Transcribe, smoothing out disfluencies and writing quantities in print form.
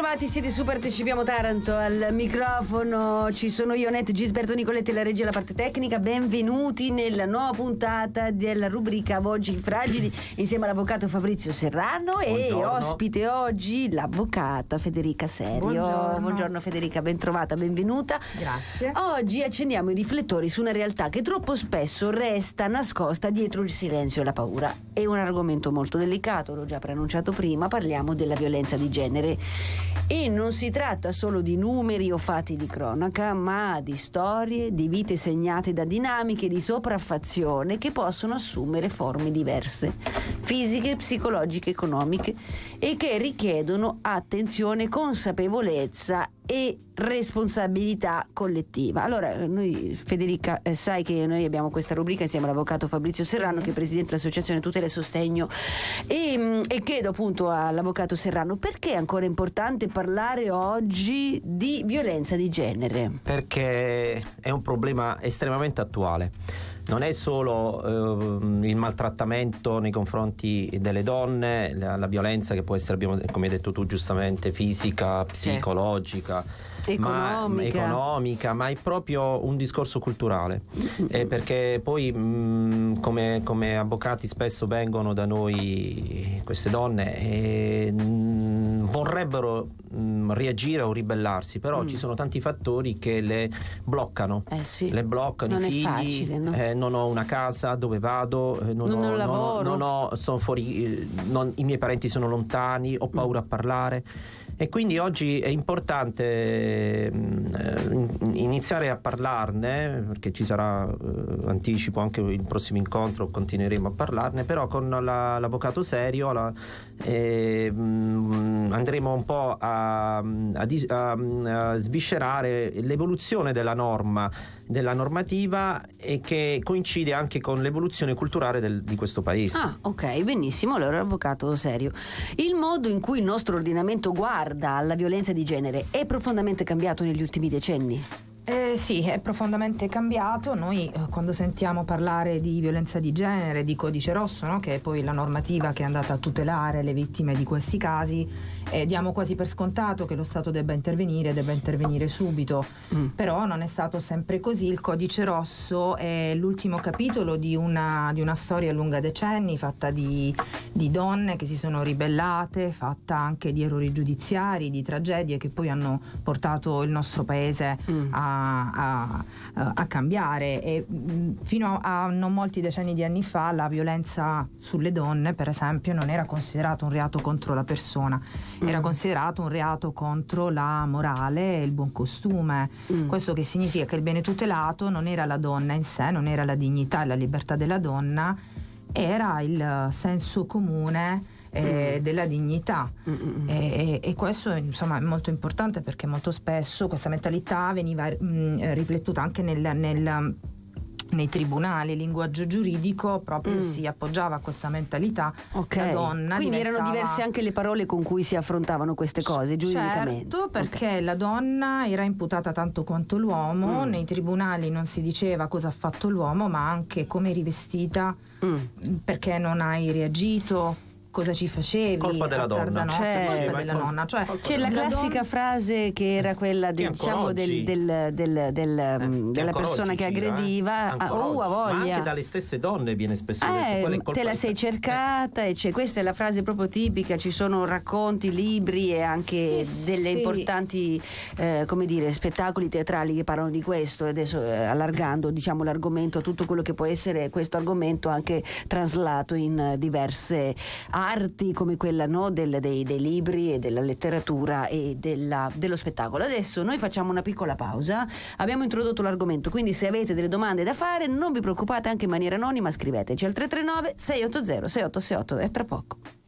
bentrovati, siete su Partecipiamo Taranto. Al microfono ci sono io, Net Gisberto Nicoletti, la regia e la parte tecnica. Benvenuti nella nuova puntata della rubrica Oggi Fragili, insieme all'avvocato Fabrizio Serrano. Buongiorno. E ospite oggi l'avvocata Federica Serio. Buongiorno Federica, bentrovata, benvenuta. Grazie. Oggi accendiamo i riflettori su una realtà che troppo spesso resta nascosta dietro il silenzio e la paura. È un argomento molto delicato, l'ho già preannunciato prima, parliamo della violenza di genere. E non si tratta solo di numeri o fatti di cronaca, ma di storie, di vite segnate da dinamiche di sopraffazione che possono assumere forme diverse, fisiche, psicologiche, economiche, e che richiedono attenzione, consapevolezza e responsabilità collettiva. Allora, noi, Federica, sai che noi abbiamo questa rubrica insieme all'avvocato Fabrizio Serrano, che è presidente dell'Associazione Tutela e Sostegno, e chiedo appunto all'avvocato Serrano perché è ancora importante parlare oggi di violenza di genere. Perché è un problema estremamente attuale. Non è solo il maltrattamento nei confronti delle donne, la violenza che può essere, come hai detto tu giustamente, fisica, psicologica, economica, ma è proprio un discorso culturale. Perché poi come avvocati spesso vengono da noi queste donne e vorrebbero reagire o ribellarsi, però ci sono tanti fattori che le bloccano. Le bloccano. Non i figli, è facile, no? non ho una casa, dove vado, non ho lavoro, sono fuori, i miei parenti sono lontani, ho paura a parlare. E quindi oggi è importante iniziare a parlarne, perché ci sarà, anticipo anche il prossimo incontro, continueremo a parlarne, però con l'avvocato Serio andremo un po' a sviscerare l'evoluzione della normativa, e che coincide anche con l'evoluzione culturale di questo paese. Ah, ok, benissimo. Allora, avvocato Serio, il modo in cui il nostro ordinamento guarda alla violenza di genere è profondamente cambiato negli ultimi decenni? Sì, è profondamente cambiato. Noi quando sentiamo parlare di violenza di genere, di codice rosso, no? Che è poi la normativa che è andata a tutelare le vittime di questi casi, diamo quasi per scontato che lo Stato debba intervenire subito. Però non è stato sempre così. Il codice rosso è l'ultimo capitolo di una storia lunga decenni, fatta di donne che si sono ribellate, fatta anche di errori giudiziari, di tragedie che poi hanno portato il nostro paese a cambiare. E fino a non molti decenni di anni fa la violenza sulle donne, per esempio, non era considerato un reato contro la persona, era considerato un reato contro la morale e il buon costume. Questo che significa che il bene tutelato non era la donna in sé, non era la dignità e la libertà della donna, era il senso comune della dignità. E questo, insomma, è molto importante, perché molto spesso questa mentalità veniva riflettuta anche nei tribunali. Il linguaggio giuridico proprio si appoggiava a questa mentalità. La donna quindi erano diverse anche le parole con cui si affrontavano queste cose giuridicamente. Certo, perché la donna era imputata tanto quanto l'uomo. Nei tribunali non si diceva cosa ha fatto l'uomo, ma anche come eri vestita, perché non hai reagito, cosa ci facevi, colpa della donna, colpa della nonna. Cioè, c'è la classica frase che era quella della persona che aggrediva, a voglia. Ma anche dalle stesse donne viene spesso detto, te la sei cercata, e questa è la frase proprio tipica. Ci sono racconti, libri e anche delle importanti spettacoli teatrali che parlano di questo. E adesso allargando l'argomento a tutto quello che può essere questo argomento, anche traslato in diverse arti come quella dei libri e della letteratura e dello spettacolo. Adesso noi facciamo una piccola pausa, abbiamo introdotto l'argomento, quindi se avete delle domande da fare non vi preoccupate, anche in maniera anonima scriveteci al 339 680 6868. E tra poco.